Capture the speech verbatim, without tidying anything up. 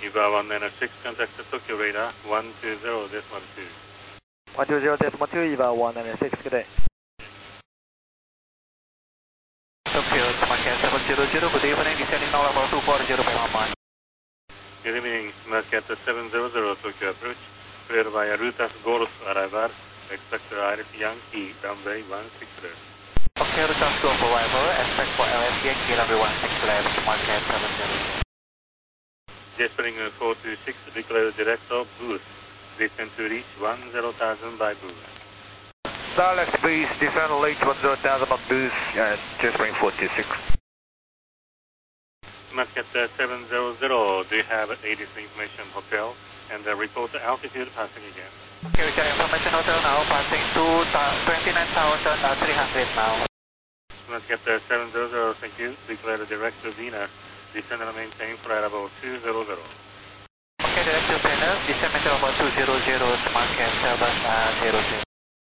Eva one nine six, contact the Tokyo radar one two zero decimal two. one two zero decimal two, Eva one nine six, good day. Tokyo, Market seven zero zero, good evening, descending now level two four zero by one. Good evening, Market seven zero zero, Tokyo approach, cleared via route of Golf arrival, expect Iris Yankee, runway one six zero. Okay, route of Golf arrival, expect for L S Yankee, runway one six zero, Market seven zero. Jetspring four two six, declare direct of boost, descend to reach one zero thousand by boost. Dallas breeze, descend late one zero thousand on boost, uh, Jetspring four two six. Market seven zero zero, do you have A D C information hotel and uh, report the altitude passing again? Okay, we got information hotel now, passing to twenty-nine thousand three hundred now. Market seven zero zero, thank you, declare direct to Venus, descend and maintain flight level two zero zero. Okay, direct to Venus, descend level two zero zero, Market seven zero zero.